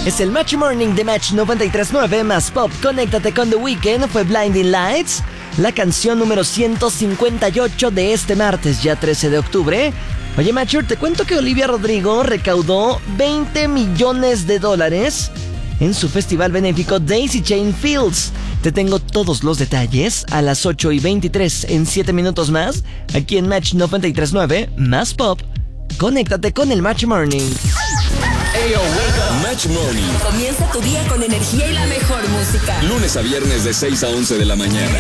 Es el Match Morning de Match 93.9 más Pop. Conéctate con The Weeknd, fue Blinding Lights, la canción número 158 de este martes, ya 13 de octubre. Oye, Matcher, te cuento que Olivia Rodrigo recaudó $20 millones en su festival benéfico Daisy Chain Fields. Te tengo todos los detalles a las 8:23 en 7 minutos más, aquí en Match 93.9 más Pop. Conéctate con el Match Morning. Hey, yo, wake up. Match Morning. Comienza tu día con energía y la mejor música. Lunes a viernes de 6 a 11 de la mañana.